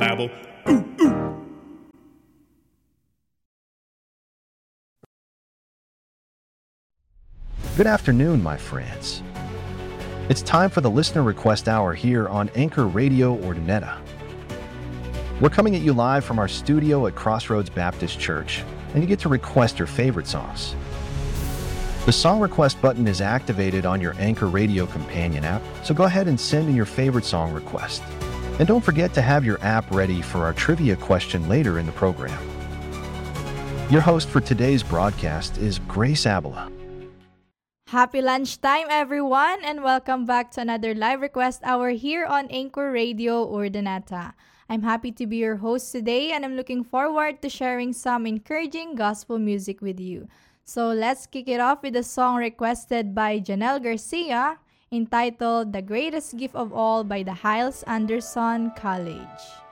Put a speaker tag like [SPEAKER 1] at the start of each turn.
[SPEAKER 1] babble.
[SPEAKER 2] Good afternoon, my friends. It's time for the Listener Request Hour here on Anchor Radio Ordineta. We're coming at you live from our studio at Crossroads Baptist Church, and you get to request your favorite songs. The song request button is activated on your Anchor Radio companion app, so go ahead and send in your favorite song request. And don't forget to have your app ready for our trivia question later in the program. Your host for today's broadcast is Grace Abela.
[SPEAKER 3] Happy lunchtime, everyone, and welcome back to another live request hour here on Anchor Radio Ordinata. I'm happy to be your host today, and I'm looking forward to sharing some encouraging gospel music with you. So let's kick it off with a song requested by Janelle Garcia entitled The Greatest Gift of All by the Hyles Anderson College.